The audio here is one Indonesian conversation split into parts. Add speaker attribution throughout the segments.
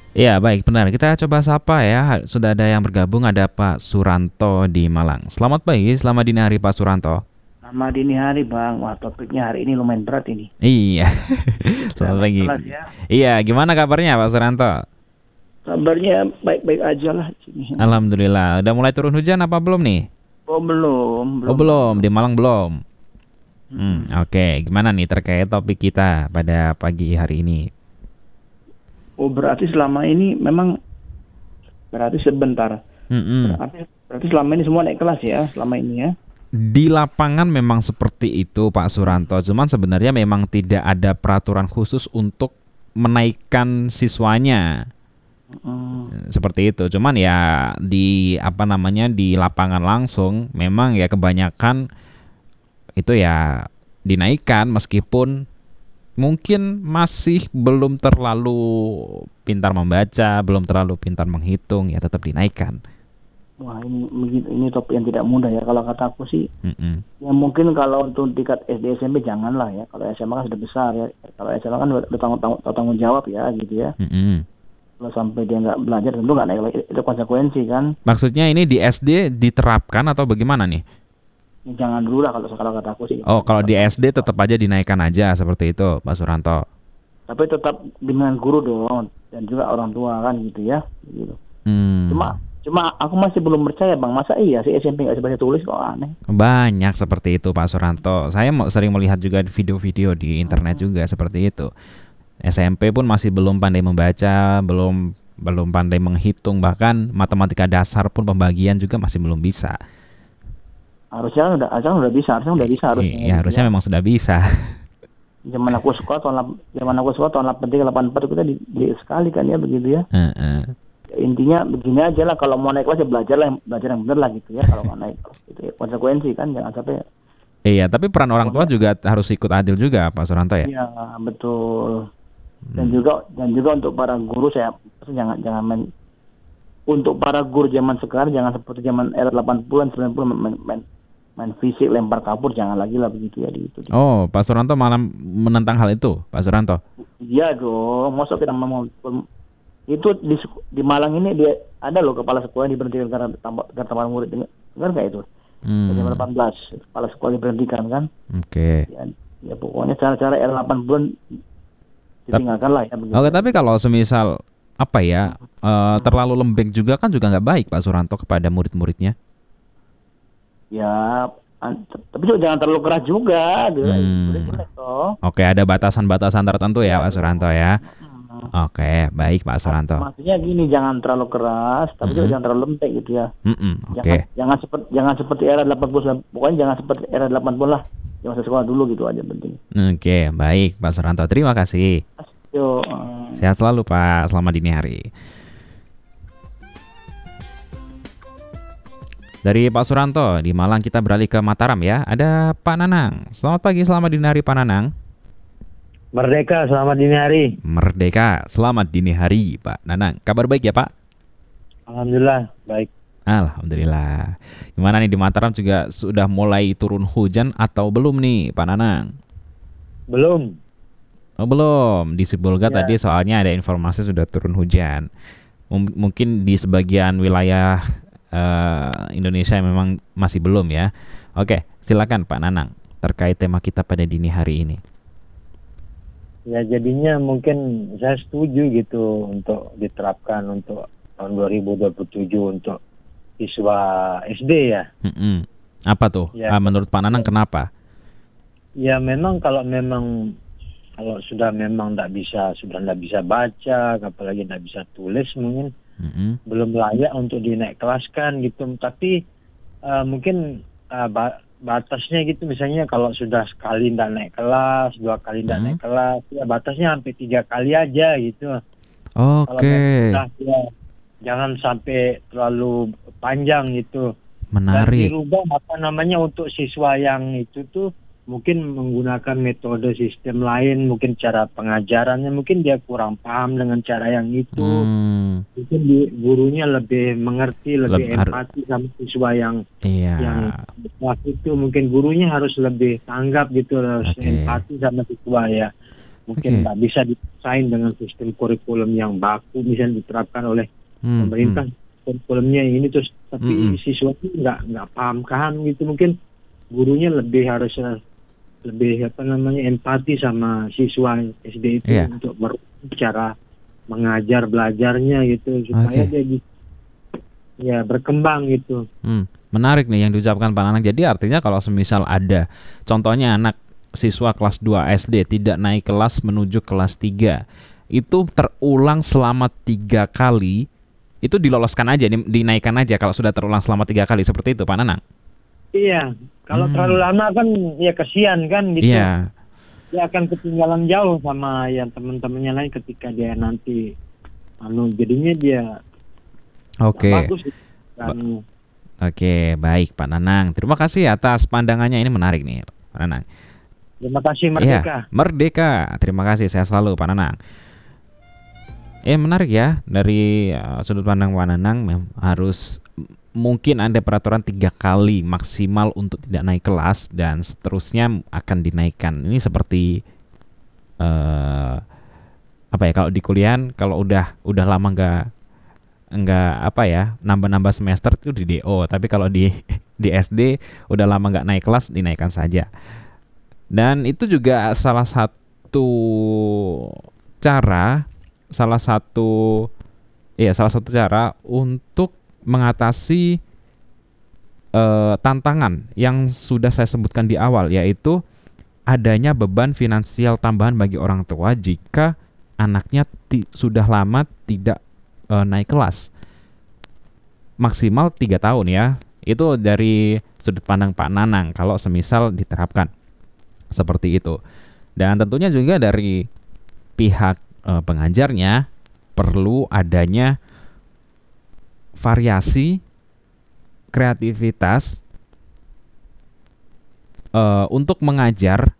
Speaker 1: Iya, baik, benar. Kita coba sapa ya. Sudah ada yang bergabung, ada Pak Suranto di Malang. Selamat pagi, selamat dini hari Pak Suranto.
Speaker 2: Sama dini hari Bang, wah topiknya hari ini lumayan berat ini.
Speaker 1: Iya,
Speaker 2: Udah
Speaker 1: selamat
Speaker 2: naik
Speaker 1: pagi.
Speaker 2: kelas ya.
Speaker 1: Iya, gimana kabarnya Pak Suranto?
Speaker 2: Kabarnya baik-baik aja lah sini.
Speaker 1: Alhamdulillah. Udah mulai turun hujan apa belum nih?
Speaker 2: Oh belum,
Speaker 1: Oh
Speaker 2: belum Bang,
Speaker 1: belum,
Speaker 2: belum.
Speaker 1: di Malang belum.
Speaker 2: Mm-mm.
Speaker 1: Oke. Gimana nih terkait topik kita pada pagi hari ini?
Speaker 2: Oh berarti selama ini memang berarti sebentar.
Speaker 1: Mm-mm.
Speaker 2: Berarti selama ini semua naik kelas ya, selama ini ya.
Speaker 1: Di lapangan memang seperti itu Pak Suranto, cuman sebenarnya memang tidak ada peraturan khusus untuk menaikkan siswanya.
Speaker 2: Mm.
Speaker 1: Seperti itu. Cuman ya di apa namanya di lapangan langsung memang ya kebanyakan itu ya dinaikkan meskipun mungkin masih belum terlalu pintar membaca, belum terlalu pintar menghitung ya tetap dinaikkan.
Speaker 2: Wah ini topik yang tidak mudah ya. Kalau kata aku sih,
Speaker 1: Mm-mm.
Speaker 2: ya mungkin kalau untuk tingkat SD SMP janganlah ya. Kalau SMA kan sudah besar ya. Kalau SMA kan udah tanggung jawab ya gitu ya.
Speaker 1: Mm-mm.
Speaker 2: Kalau sampai dia nggak belajar tentu nggak naik lagi, itu konsekuensi kan.
Speaker 1: Maksudnya ini di SD diterapkan atau bagaimana nih?
Speaker 2: Ya, jangan dulu lah kalau kata aku sih
Speaker 1: Oh, kalau di
Speaker 2: jangan.
Speaker 1: SD tetap aja dinaikkan aja seperti itu, Pak Suranto.
Speaker 2: Tapi tetap bimbingan guru dong dan juga orang tua kan gitu ya gitu.
Speaker 1: Hmm.
Speaker 2: Cuma aku masih belum percaya Bang, masa iya sih SMP nggak bisa baca tulis, kok aneh.
Speaker 1: Banyak seperti itu Pak Suranto. Saya sering melihat juga di video-video di internet juga seperti itu. SMP pun masih belum pandai membaca, belum belum pandai menghitung, bahkan matematika dasar pun pembagian juga masih belum bisa.
Speaker 2: Harusnya udah bisa harusnya
Speaker 1: Iya,
Speaker 2: gitu
Speaker 1: harusnya
Speaker 2: ya.
Speaker 1: memang sudah bisa.
Speaker 2: Zaman aku sekolah tahun 83 84 itu kita di sekali kan ya begitu ya.
Speaker 1: Heeh.
Speaker 2: Ya, intinya begini aja lah, kalau mau naik kelas ya belajar yang benar lah gitu ya. Kalau mau naik kelas itu ya, konsekuensi kan, jangan sampai.
Speaker 1: Iya, tapi peran orang tua juga harus ikut adil juga Pak Suranto ya.
Speaker 2: Iya betul. Dan
Speaker 1: Hmm.
Speaker 2: juga untuk para guru saya jangan main, untuk para guru zaman sekarang jangan seperti zaman era 80-an 90 main fisik lempar kapur, jangan lagi lah begitu ya di itu.
Speaker 1: Oh, Pak Suranto malah menentang hal itu, Pak Suranto.
Speaker 2: Iya dong, masa kita mau itu di Malang ini dia ada loh kepala sekolah yang diberhentikan karena tambahan murid, dengar nggak itu? Jam
Speaker 1: Hmm.
Speaker 2: 18 kepala sekolah diberhentikan kan?
Speaker 1: Oke.
Speaker 2: Ya, ya pokoknya cara-cara era 80-an
Speaker 1: Tap-
Speaker 2: ditinggalkan lah ya begitu
Speaker 1: Oke,
Speaker 2: ya.
Speaker 1: tapi kalau semisal apa ya terlalu lembek juga kan juga nggak baik Pak Suranto kepada murid-muridnya.
Speaker 2: Ya, tapi juga jangan terlalu keras juga, gitu. Boleh
Speaker 1: Hmm.
Speaker 2: boleh toh.
Speaker 1: Oke, ada batasan-batasan tertentu ya
Speaker 2: Ya
Speaker 1: Pak Suranto
Speaker 2: dong.
Speaker 1: ya.
Speaker 2: Mm.
Speaker 1: Oke, baik Pak Suranto.
Speaker 2: Maksudnya gini, jangan terlalu keras, tapi juga
Speaker 1: Mm-mm.
Speaker 2: jangan terlalu lembek gitu ya.
Speaker 1: Mm-mm.
Speaker 2: Jangan
Speaker 1: Oke.
Speaker 2: jangan seperti era 80, pokoknya jangan seperti era 80 lah. Jangan sekolah dulu gitu aja penting.
Speaker 1: Oke, baik Pak Suranto. Terima kasih.
Speaker 2: Yo,
Speaker 1: Sehat selalu Pak. Selamat dini hari. Dari Pak Suranto di Malang kita beralih ke Mataram ya. Ada Pak Nanang. Selamat pagi, selamat dini hari Pak Nanang.
Speaker 3: Merdeka, selamat dini hari.
Speaker 1: Merdeka, selamat dini hari Pak Nanang. Kabar baik ya Pak?
Speaker 3: Alhamdulillah, baik.
Speaker 1: Alhamdulillah. Gimana nih di Mataram juga sudah mulai turun hujan atau belum nih Pak Nanang?
Speaker 3: Belum.
Speaker 1: Oh belum. Di Sibolga
Speaker 3: Ya,
Speaker 1: tadi soalnya ada informasi sudah turun hujan. Mungkin di sebagian wilayah Indonesia memang masih belum ya. Oke, silakan Pak Nanang terkait tema kita pada dini hari ini.
Speaker 3: ya jadinya mungkin saya setuju gitu untuk diterapkan untuk tahun 2027 untuk siswa SD ya.
Speaker 1: Mm-mm. Apa tuh?
Speaker 3: Ya,
Speaker 1: Menurut Pak Nanang kenapa?
Speaker 3: ya memang kalau sudah memang sudah tidak bisa baca, apalagi tidak bisa tulis, mungkin
Speaker 1: Mm-mm.
Speaker 3: belum layak untuk dinaik kelaskan gitu. Tapi mungkin batasnya gitu, misalnya kalau sudah sekali tidak naik kelas, 2 kali tidak naik kelas, ya batasnya sampai 3 kali aja gitu. Kalau
Speaker 1: Oke,
Speaker 3: memang sudah, ya, jangan sampai terlalu panjang gitu. Dan
Speaker 1: menarik.
Speaker 3: dirubah untuk siswa yang itu tuh mungkin menggunakan metode sistem lain, mungkin cara pengajarannya mungkin dia kurang paham dengan cara yang itu.
Speaker 1: Hmm,
Speaker 3: Mungkin gurunya lebih mengerti, lebih empati sama siswa yang
Speaker 1: iya.
Speaker 3: waktu itu, mungkin gurunya harus lebih tanggap gitu, harus
Speaker 1: Oke.
Speaker 3: empati sama siswa ya. mungkin nggak bisa disaing dengan sistem kurikulum yang baku misalnya diterapkan oleh pemerintah. Kurikulumnya ini terus, tapi siswa itu nggak paham gitu. Mungkin gurunya harus lebih empati sama siswa SD itu untuk cara mengajar belajarnya gitu supaya dia bisa berkembang gitu.
Speaker 1: Menarik nih yang diucapkan Pak Nanang. Jadi artinya kalau semisal ada contohnya anak siswa kelas 2 SD tidak naik kelas menuju kelas 3, itu terulang selama 3 kali, itu diloloskan aja, dinaikkan aja kalau sudah terulang selama 3 kali, seperti itu Pak Nanang?
Speaker 3: Iya, kalau terlalu lama kan ya kasihan kan gitu. Iya. Dia akan ketinggalan jauh sama yang teman-temannya lain ketika dia nanti jadinya dia bagus.
Speaker 1: Oke, baik Pak Nanang. Terima kasih atas pandangannya, ini menarik nih Pak Nanang.
Speaker 3: Terima kasih Merdeka.
Speaker 1: Ya, Merdeka. Terima kasih, saya selalu Pak Nanang. Menarik ya, dari sudut pandang Pak Nanang harus mungkin ada peraturan 3 kali maksimal untuk tidak naik kelas dan seterusnya akan dinaikkan. Ini seperti kalau di kuliah kalau udah lama nggak nambah semester itu di DO, tapi kalau di SD udah lama nggak naik kelas dinaikkan saja. Dan itu juga salah satu cara untuk mengatasi tantangan yang sudah saya sebutkan di awal, yaitu adanya beban finansial tambahan bagi orang tua jika anaknya sudah lama tidak naik kelas. Maksimal 3 tahun ya. Itu dari sudut pandang Pak Nanang kalau semisal diterapkan seperti itu. Dan tentunya juga dari pihak pengajarnya perlu adanya variasi kreativitas untuk mengajar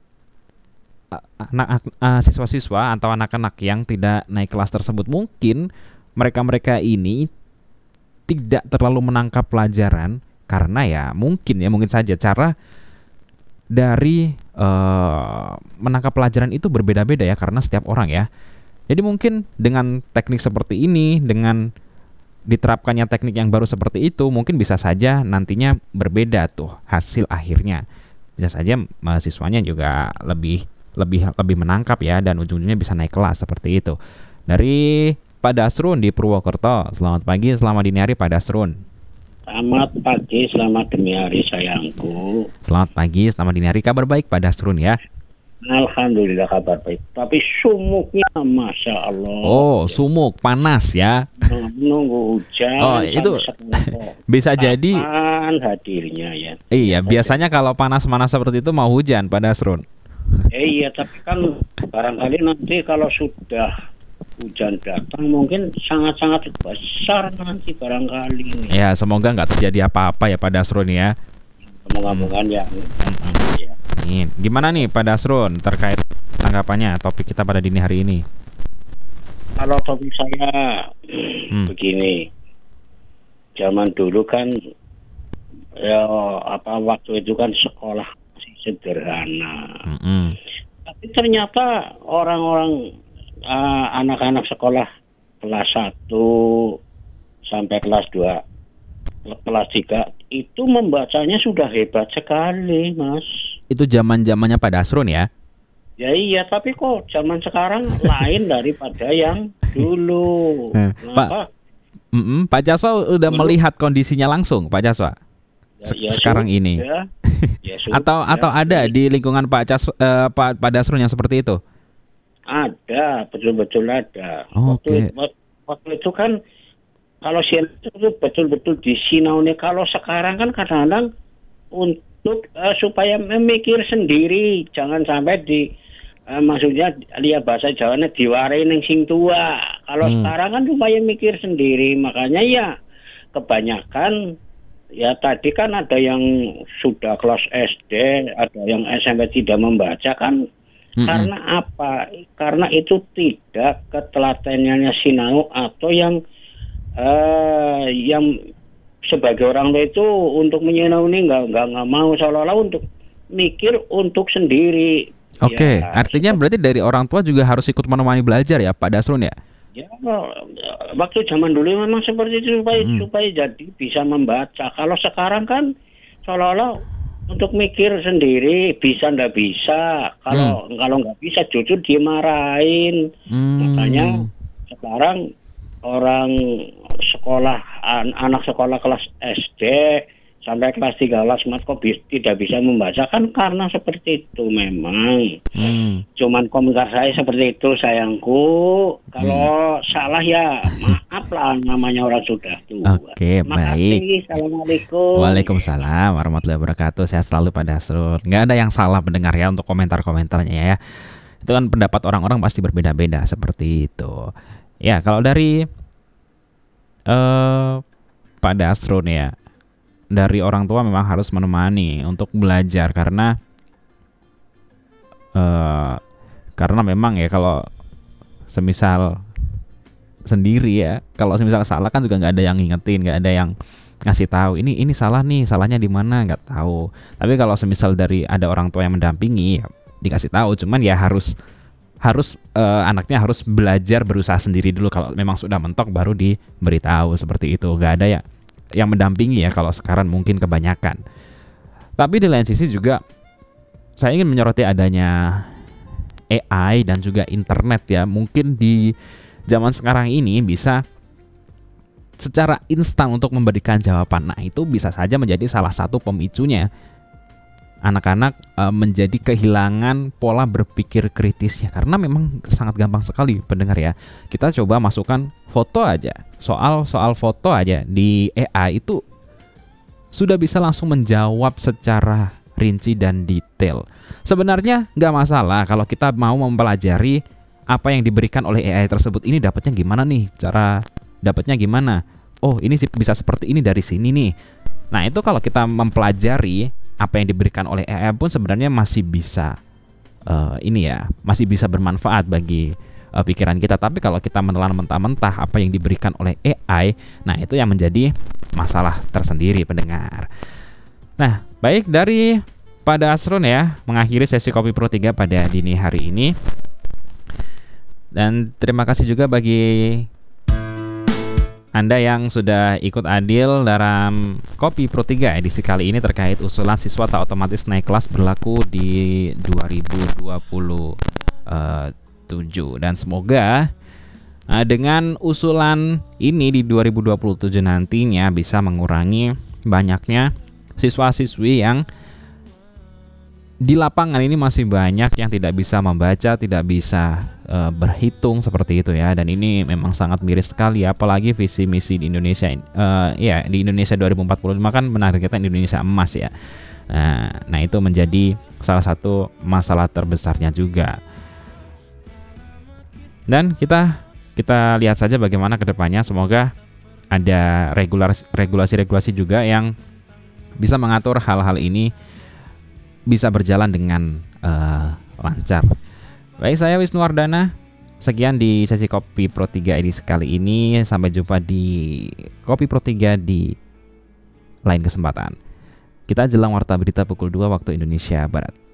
Speaker 1: siswa-siswa atau anak-anak yang tidak naik kelas tersebut. Mungkin mereka ini tidak terlalu menangkap pelajaran karena ya mungkin saja cara dari menangkap pelajaran itu berbeda-beda ya, karena setiap orang ya. Jadi mungkin dengan teknik seperti ini, dengan diterapkannya teknik yang baru seperti itu, mungkin bisa saja nantinya berbeda tuh hasil akhirnya. Bisa saja mahasiswanya juga lebih menangkap ya, dan ujung-ujungnya bisa naik kelas seperti itu. Dari Pak Dasrun di Purwokerto. Selamat pagi, selamat dini hari Pak Dasrun.
Speaker 4: Selamat pagi, selamat dini hari sayangku.
Speaker 1: Selamat pagi, selamat dini hari. Kabar baik Pak Dasrun ya?
Speaker 4: Alhamdulillah kabar baik. Tapi sumuknya Masya Allah.
Speaker 1: Oh, sumuk, panas ya?
Speaker 4: Nunggu hujan.
Speaker 1: Oh, itu bisa jadi.
Speaker 4: Kapan hadirnya ya?
Speaker 1: Iya, biasanya kalau panas-panas seperti itu mau hujan Pak Dasrun.
Speaker 4: Iya, tapi kan barangkali nanti kalau sudah hujan datang mungkin sangat-sangat besar nanti barangkali.
Speaker 1: Ya, semoga nggak terjadi apa-apa ya Pak Dasrun ya.
Speaker 4: Semoga-moga ya.
Speaker 1: Gimana nih Pak Dasrun terkait tanggapannya topik kita pada dini hari ini?
Speaker 4: Kalau topik saya begini, zaman dulu kan waktu itu kan sekolah masih sederhana. Tapi ternyata orang-orang anak-anak sekolah kelas 1 sampai kelas 2, kelas 3 itu membacanya sudah hebat sekali, Mas.
Speaker 1: Itu zaman-zamannya Pak Dasrun ya?
Speaker 4: Ya iya, tapi kok zaman sekarang lain daripada yang dulu.
Speaker 1: Pak Jaswa udah melihat kondisinya langsung, Pak Jaswa? Sekarang ini. Atau ada di lingkungan Pak Dasrun yang seperti itu?
Speaker 4: Ada, betul-betul ada. Waktu itu kan kalau siang itu betul-betul disinauni. Kalau sekarang kan kadang-kadang untuk supaya memikir sendiri, jangan sampai maksudnya lihat bahasa Jawanya diwarai ning sing tua. Kalau sekarang kan supaya mikir sendiri, makanya ya kebanyakan ya tadi kan ada yang sudah kelas SD, ada yang SMP tidak membaca kan. Karena apa? Karena itu tidak ketelatenannya sinau atau yang sebagai orang tua itu untuk menyinauni nggak mau, seolah-olah untuk mikir untuk sendiri.
Speaker 1: Oke,
Speaker 4: Ya,
Speaker 1: artinya berarti dari orang tua juga harus ikut menemani belajar ya Pak Dasrun ya?
Speaker 4: ya, waktu zaman dulu memang seperti itu supaya jadi bisa membaca. Kalau sekarang kan seolah-olah untuk mikir sendiri bisa ndak bisa. Kalau nggak bisa jujur dimarahin. Makanya sekarang orang sekolah anak sekolah kelas SD sampai kelas 13 kok tidak bisa membaca kan karena seperti itu memang. Cuman komentar saya seperti itu sayangku. Kalau salah ya maaf lah, namanya orang sudah tua.
Speaker 1: Oke, baik.
Speaker 4: Assalamualaikum.
Speaker 1: Waalaikumsalam warahmatullahi wabarakatuh. Saya selalu Pak Dasrun. Nggak ada yang salah pendengar ya untuk komentar-komentarnya ya. Itu kan pendapat orang-orang pasti berbeda-beda seperti itu. Ya, kalau dari Pak Dasrun ya, dari orang tua memang harus menemani untuk belajar karena memang ya kalau semisal sendiri ya, kalau semisal salah kan juga nggak ada yang ngingetin, nggak ada yang ngasih tahu ini salah nih, salahnya di mana nggak tahu. Tapi kalau semisal dari ada orang tua yang mendampingi ya, dikasih tahu, cuman ya harus anaknya harus belajar berusaha sendiri dulu. Kalau memang sudah mentok baru diberitahu seperti itu. Nggak ada ya yang mendampingi ya kalau sekarang mungkin kebanyakan. Tapi di lain sisi juga saya ingin menyoroti adanya AI dan juga internet ya. Mungkin di zaman sekarang ini bisa secara instan untuk memberikan jawaban. Nah, itu bisa saja menjadi salah satu pemicunya anak-anak menjadi kehilangan pola berpikir kritisnya, karena memang sangat gampang sekali pendengar ya. Kita coba masukkan foto aja, soal foto aja di AI itu sudah bisa langsung menjawab secara rinci dan detail. Sebenarnya nggak masalah kalau kita mau mempelajari apa yang diberikan oleh AI tersebut. Ini dapatnya gimana nih, cara dapatnya gimana, oh ini bisa seperti ini dari sini nih. Nah, itu kalau kita mempelajari apa yang diberikan oleh AI pun sebenarnya masih bisa masih bisa bermanfaat bagi pikiran kita. Tapi kalau kita menelan mentah-mentah apa yang diberikan oleh AI, nah itu yang menjadi masalah tersendiri pendengar. Nah, baik, dari Pak Dasrun ya mengakhiri sesi Kopi Pro 3 pada dini hari ini. Dan terima kasih juga bagi Anda yang sudah ikut andil dalam Kopi Pro 3 edisi kali ini terkait usulan siswa tak otomatis naik kelas berlaku di 2027. Dan semoga dengan usulan ini di 2027 nantinya bisa mengurangi banyaknya siswa-siswi yang di lapangan ini masih banyak yang tidak bisa membaca, tidak bisa berhitung seperti itu ya. Dan ini memang sangat miris sekali, apalagi visi misi di Indonesia di Indonesia 2045 kan menargetkan Indonesia emas ya. Nah, itu menjadi salah satu masalah terbesarnya juga. Dan kita lihat saja bagaimana kedepannya. Semoga ada regulasi-regulasi juga yang bisa mengatur hal-hal ini bisa berjalan dengan lancar. Baik, saya Wisnu Wardana. Sekian di sesi Kopi Pro 3 edisi kali ini. Sampai jumpa di Kopi Pro 3 di lain kesempatan. Kita jelang warta berita pukul 2 waktu Indonesia Barat.